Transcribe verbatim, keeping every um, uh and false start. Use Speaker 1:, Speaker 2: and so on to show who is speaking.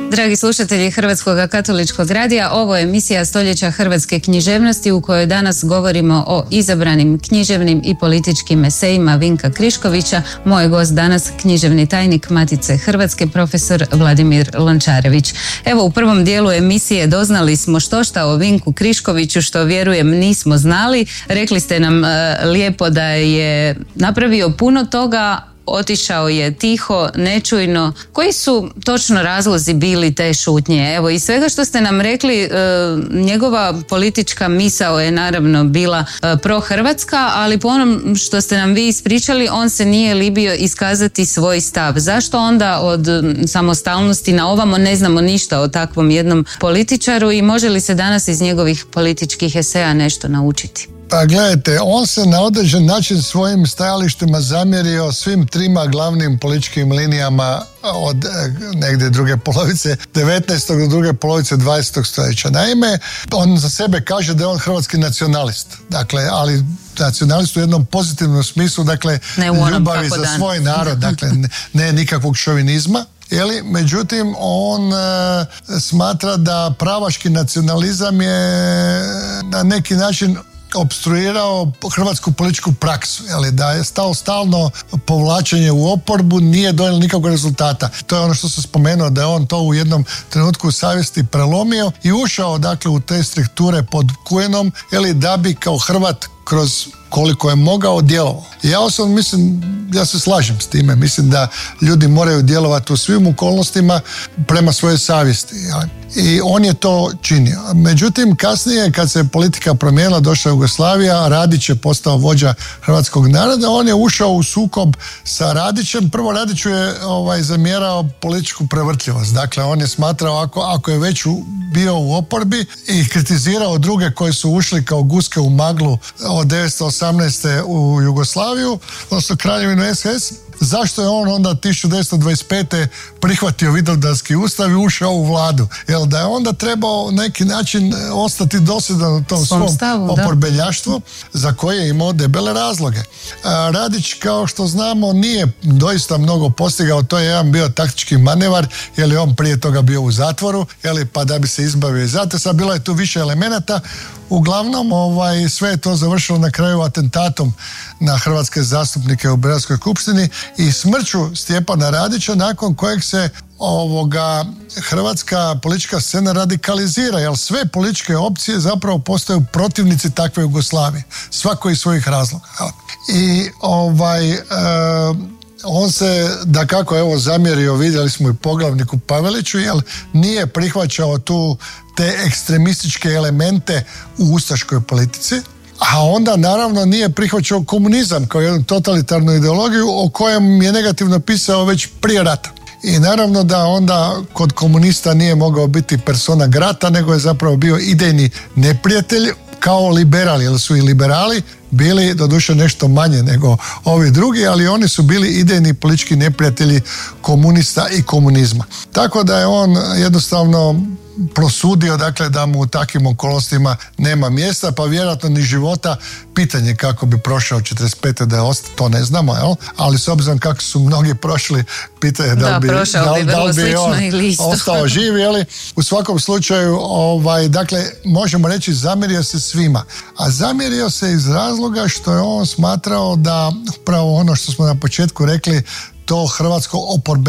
Speaker 1: Dragi slušatelji Hrvatskog katoličkog radija, ovo je emisija Stoljeća hrvatske književnosti u kojoj danas govorimo o izabranim književnim i političkim esejima Vinka Kriškovića. Moj gost danas, književni tajnik Matice Hrvatske, profesor Vladimir Lončarević. Evo, u prvom dijelu emisije doznali smo štošta o Vinku Kriškoviću, što vjerujem nismo znali. Rekli ste nam uh, lijepo da je napravio puno toga, otišao je tiho, nečujno. Koji su točno razlozi bili te šutnje? Evo, iz svega što ste nam rekli, e, njegova politička misao je naravno bila e, prohrvatska, ali po onom što ste nam vi ispričali, on se nije libio iskazati svoj stav. Zašto onda od samostalnosti na ovamo ne znamo ništa o takvom jednom političaru i može li se danas iz njegovih političkih eseja nešto naučiti?
Speaker 2: Pa gledajte, on se na određen način svojim stajalištima zamjerio svim trima glavnim političkim linijama od negdje druge polovice devetnaestog do druge polovice dvadesetog stoljeća. Naime, on za sebe kaže da je on hrvatski nacionalist. Dakle, ali nacionalist u jednom pozitivnom smislu, dakle, ljubavi za dan. svoj narod, dakle, ne, ne nikakvog šovinizma. Jeli? Međutim, on e, smatra da pravaški nacionalizam je na neki način opstruirao hrvatsku političku praksu, jeli, da je stao stalno povlačenje u oporbu, nije donijelo nikakvog rezultata. To je ono što sam spomenuo, da je on to u jednom trenutku savjesti prelomio i ušao, dakle, u te strukture pod Kujenom, jeli, da bi kao Hrvat kroz koliko je mogao djelovao. Ja osobno mislim, ja se slažem s time, mislim da ljudi moraju djelovati u svim okolnostima prema svojoj savjesti. Jeli? I on je to činio. Međutim, kasnije kad se politika promijenila, došla Jugoslavija, Radić je postao vođa hrvatskog naroda, on je ušao u sukob sa Radićem. Prvo, Radiću je ovaj, zamjerao političku prevrtljivost. Dakle, on je smatrao ako, ako je već u, bio u oporbi i kritizirao druge koji su ušli kao guske u maglu od devetsto osamnaeste u Jugoslaviju, odnosno Kraljevinu es ha es, zašto je on onda tisuću devetsto dvadeset pete prihvatio Vidovdanski ustav i ušao u vladu? Jer da je onda trebao neki način ostati dosljedan u tom svom, svom stavu, oporbenjaštvu, za koje je imao debele razloge. Radić, kao što znamo, nije doista mnogo postigao, to je jedan bio taktički manevar, jer je on prije toga bio u zatvoru, jer pa da bi se izbavio iz zatvora. Sad bilo je tu više elemenata. Uglavnom, ovaj, sve je to završilo na kraju atentatom na hrvatske zastupnike u Beogradskoj skupštini i smrću Stjepana Radića, nakon kojeg se ovoga hrvatska politička scena radikalizira, jer sve političke opcije zapravo postaju protivnici takve Jugoslavije, svako iz svojih razloga. I ovaj e, on se, dakako, evo, zamjerio, vidjeli smo i poglavniku Paveliću, jer nije prihvaćao tu te ekstremističke elemente u ustaškoj politici, a onda naravno nije prihvaćao komunizam kao jednu totalitarnu ideologiju o kojem je negativno pisao već prije rata. I naravno da onda kod komunista nije mogao biti persona grata, nego je zapravo bio idejni neprijatelj kao liberali, jer su i liberali bili doduše nešto manje nego ovi drugi, ali oni su bili idejni politički neprijatelji komunista i komunizma. Tako da je on jednostavno prosudio, dakle, da mu u takvim okolnostima nema mjesta, pa vjerojatno ni života. Pitanje kako bi prošao četrdeset pete da je ostao, to ne znamo, jel? Ali s obzirom kako su mnogi prošli, pitanje da, da li bi, da, bi, da li bi on ostao živ, jel? U svakom slučaju, ovaj, dakle, možemo reći zamjerio se svima. A zamjerio se iz razloga što je on smatrao da upravo ono što smo na početku rekli, to hrvatsko oporbe